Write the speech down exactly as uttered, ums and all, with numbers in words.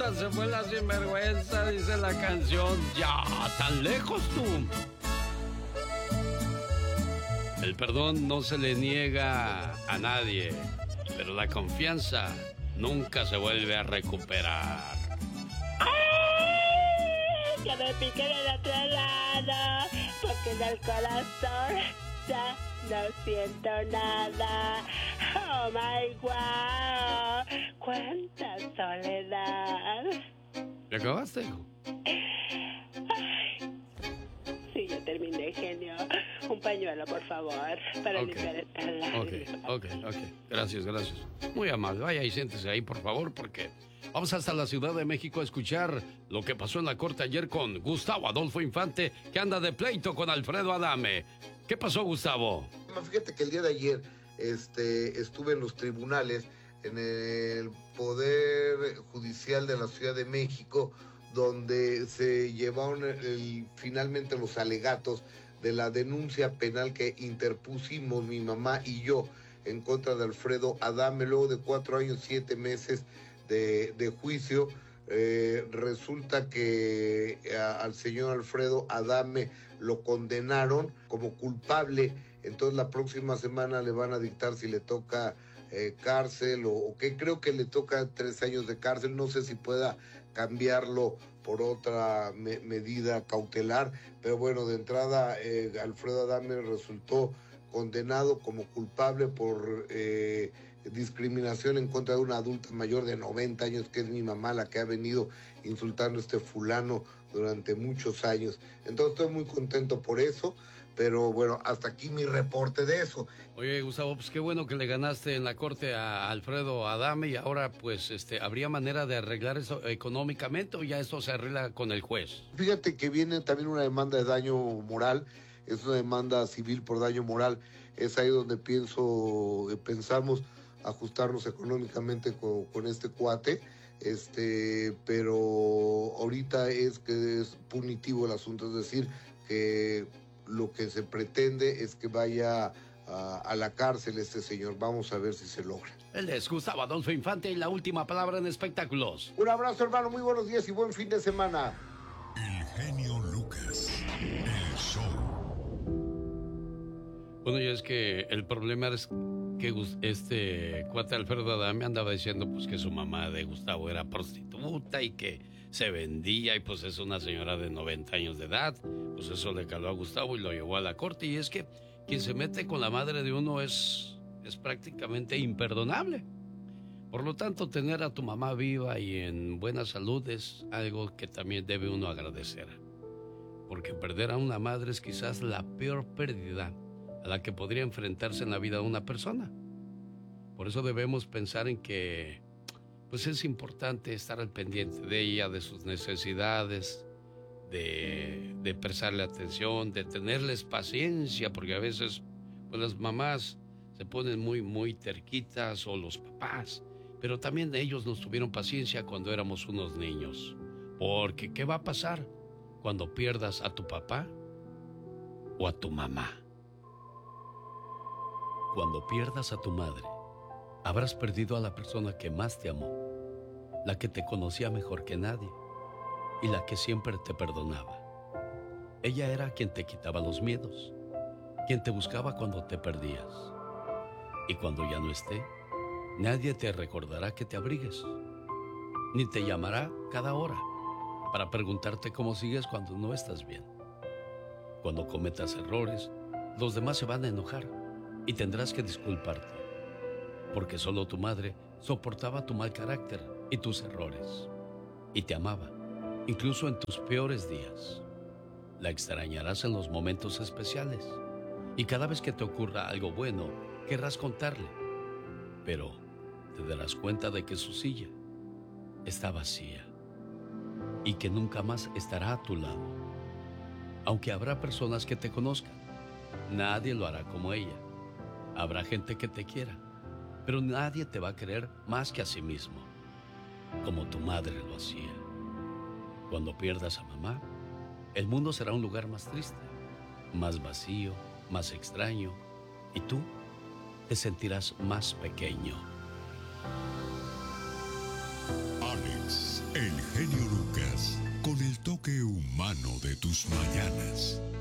puta se fue la sinvergüenza, dice la canción. Ya, tan lejos tú. El perdón no se le niega a nadie, pero la confianza nunca se vuelve a recuperar. ¡Ay! Que me piquen del otro lado, porque en el corazón ya no siento nada. Oh my wow, cuánta soledad. ¿Te acabaste? Ay, sí, ya terminé, genio. Un pañuelo, por favor, para okay. limpiar esta lágrima. Ok, ok, ok. Gracias, gracias. Muy amable. Vaya y siéntese ahí, por favor, porque vamos hasta la Ciudad de México a escuchar lo que pasó en la corte ayer con Gustavo Adolfo Infante, que anda de pleito con Alfredo Adame. ¿Qué pasó, Gustavo? Fíjate que el día de ayer este, estuve en los tribunales, en el Poder Judicial de la Ciudad de México, donde se llevaron el, el, finalmente los alegatos de la denuncia penal que interpusimos mi mamá y yo en contra de Alfredo Adame, luego de cuatro años, siete meses de, de juicio. Eh, resulta que a, al señor Alfredo Adame lo condenaron como culpable, entonces la próxima semana le van a dictar si le toca eh, cárcel o, o que creo que le toca tres años de cárcel, no sé si pueda cambiarlo por otra me, medida cautelar, pero bueno, de entrada eh, Alfredo Adame resultó condenado como culpable por eh, discriminación en contra de una adulta mayor de noventa años, que es mi mamá, la que ha venido insultando a este fulano durante muchos años. Entonces estoy muy contento por eso, pero bueno, hasta aquí mi reporte de eso. Oye, Gustavo, pues qué bueno que le ganaste en la corte a Alfredo Adame y ahora pues este ¿habría manera de arreglar eso económicamente o ya esto se arregla con el juez? Fíjate que viene también una demanda de daño moral, es una demanda civil por daño moral, es ahí donde pienso, pensamos ajustarnos económicamente con, con este cuate, este, pero ahorita es que es punitivo el asunto, es decir, que lo que se pretende es que vaya a, a la cárcel este señor. Vamos a ver si se logra. Él es Gustavo Adolfo Infante y la última palabra en espectáculos. Un abrazo, hermano, muy buenos días y buen fin de semana. El genio Lucas, el show. Bueno, y es que el problema es que este cuate Alfredo Adame andaba diciendo pues que su mamá de Gustavo era prostituta y que se vendía y pues es una señora de noventa años de edad. Pues eso le caló a Gustavo y lo llevó a la corte. Y es que quien se mete con la madre de uno es, es prácticamente imperdonable. Por lo tanto, tener a tu mamá viva y en buena salud es algo que también debe uno agradecer. Porque perder a una madre es quizás la peor pérdida a la que podría enfrentarse en la vida de una persona. Por eso debemos pensar en que pues es importante estar al pendiente de ella, de sus necesidades, de, de prestarle atención, de tenerles paciencia, porque a veces pues, las mamás se ponen muy, muy terquitas o los papás, pero también ellos nos tuvieron paciencia cuando éramos unos niños. Porque ¿qué va a pasar cuando pierdas a tu papá o a tu mamá? Cuando pierdas a tu madre, habrás perdido a la persona que más te amó, la que te conocía mejor que nadie y la que siempre te perdonaba. Ella era quien te quitaba los miedos, quien te buscaba cuando te perdías. Y cuando ya no esté, nadie te recordará que te abrigues, ni te llamará cada hora para preguntarte cómo sigues cuando no estás bien. Cuando cometas errores, los demás se van a enojar y tendrás que disculparte, porque solo tu madre soportaba tu mal carácter y tus errores, y te amaba, incluso en tus peores días. La extrañarás en los momentos especiales, y cada vez que te ocurra algo bueno, querrás contarle, pero te darás cuenta de que su silla está vacía, y que nunca más estará a tu lado. Aunque habrá personas que te conozcan, nadie lo hará como ella. Habrá gente que te quiera, pero nadie te va a querer más que a sí mismo, como tu madre lo hacía. Cuando pierdas a mamá, el mundo será un lugar más triste, más vacío, más extraño, y tú te sentirás más pequeño. Alex, el genio Lucas, con el toque humano de tus mañanas.